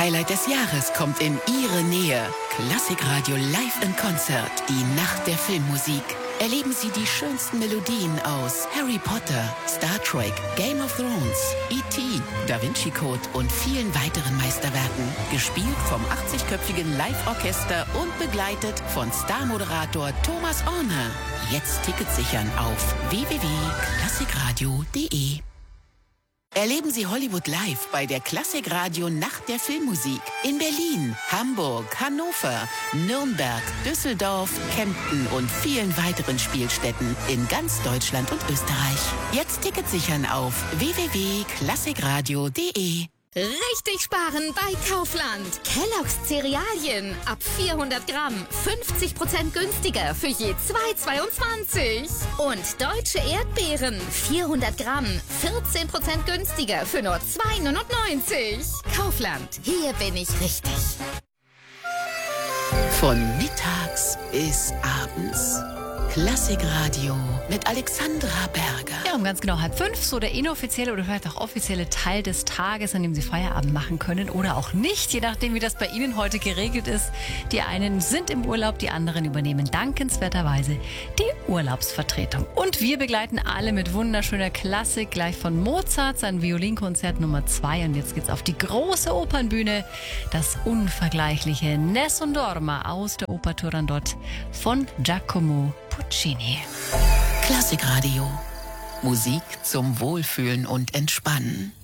Highlight des Jahres kommt in Ihre Nähe. Klassikradio Live in Konzert, die Nacht der Filmmusik. Erleben Sie die schönsten Melodien aus Harry Potter, Star Trek, Game of Thrones, E.T., Da Vinci Code und vielen weiteren Meisterwerken. Gespielt vom 80-köpfigen Live-Orchester und begleitet von Star-Moderator Thomas Orner. Jetzt Tickets sichern auf www.klassikradio.de. Erleben Sie Hollywood live bei der Klassikradio Nacht der Filmmusik in Berlin, Hamburg, Hannover, Nürnberg, Düsseldorf, Kempten und vielen weiteren Spielstätten in ganz Deutschland und Österreich. Jetzt Tickets sichern auf www.klassikradio.de. Richtig sparen bei Kaufland. Kellogg's Cerealien ab 400 Gramm 50% günstiger für je 2,22. Und deutsche Erdbeeren 400 Gramm 14% günstiger für nur 2,99. Kaufland, hier bin ich richtig. Von mittags bis abends. Klassikradio mit Alexandra Berger. Ja, um ganz genau 4:30, so der inoffizielle oder vielleicht auch offizielle Teil des Tages, an dem Sie Feierabend machen können oder auch nicht, je nachdem, wie das bei Ihnen heute geregelt ist. Die einen sind im Urlaub, die anderen übernehmen dankenswerterweise die Urlaubsvertretung. Und wir begleiten alle mit wunderschöner Klassik, gleich von Mozart, sein Violinkonzert Nummer 2. Und jetzt geht's auf die große Opernbühne, das unvergleichliche Nessun Dorma aus der Oper Turandot von Giacomo Puccini. Klassikradio. Musik zum Wohlfühlen und Entspannen.